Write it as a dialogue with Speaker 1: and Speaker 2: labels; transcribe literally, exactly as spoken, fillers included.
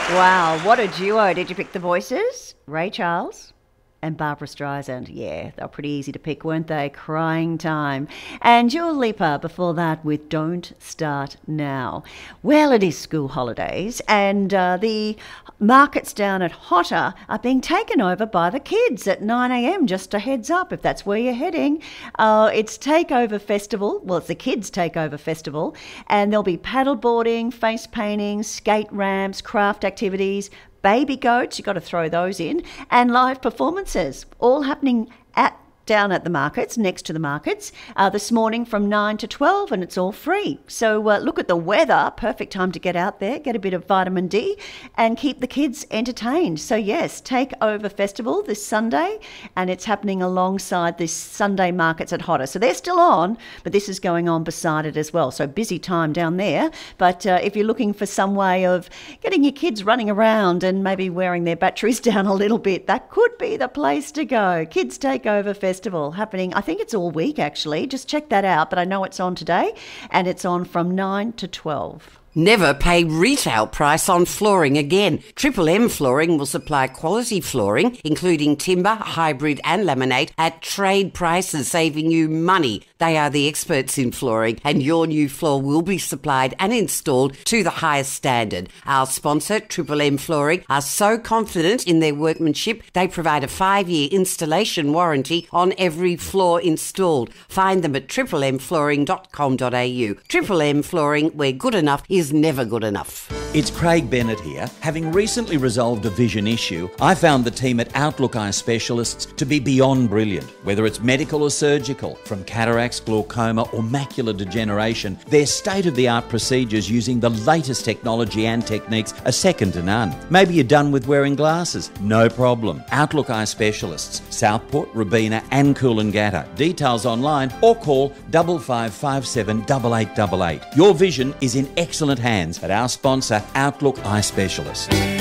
Speaker 1: Wow, what a duo. Did you pick the voices? Ray Charles and Barbara Streisand. Yeah, they were pretty easy to pick, weren't they? Crying Time. And Dua Lipa before that with Don't Start Now. Well, it is school holidays and uh, the markets down at Hotter are being taken over by the kids at nine a.m. Just a heads up if that's where you're heading. Uh, it's Takeover Festival. Well, it's the Kids Takeover Festival. And there'll be paddleboarding, face painting, skate ramps, craft activities, baby goats, you've got to throw those in, and live performances, all happening at down at the markets, next to the markets, uh, this morning from nine to twelve, and it's all free. So uh, look at the weather, perfect time to get out there, get a bit of vitamin D, and keep the kids entertained. So yes, Takeover Festival this Sunday, and it's happening alongside this Sunday markets at Hotter. So they're still on, but this is going on beside it as well. So busy time down there. But uh, if you're looking for some way of getting your kids running around and maybe wearing their batteries down a little bit, that could be the place to go. Kids Takeover Festival. Festival happening, I think it's all week actually, just check that out, but I know it's on today and it's on from nine to twelve.
Speaker 2: Never pay retail price on flooring again. Triple M Flooring will supply quality flooring, including timber, hybrid and laminate, at trade prices, saving you money. They are the experts in flooring, and your new floor will be supplied and installed to the highest standard. Our sponsor, Triple M Flooring, are so confident in their workmanship, they provide a five-year installation warranty on every floor installed. Find them at triple m flooring dot com dot a u. Triple M Flooring, where good enough is never good enough.
Speaker 3: It's Craig Bennett here. Having recently resolved a vision issue, I found the team at Outlook Eye Specialists to be beyond brilliant. Whether it's medical or surgical, from cataracts, glaucoma or macular degeneration, their state-of-the-art procedures using the latest technology and techniques are second to none. Maybe you're done with wearing glasses. No problem. Outlook Eye Specialists, Southport, Robina and Coolangatta. Details online or call five five five seven eight eight eight eight. Your vision is in excellent hands at our sponsor, Outlook Eye Specialists.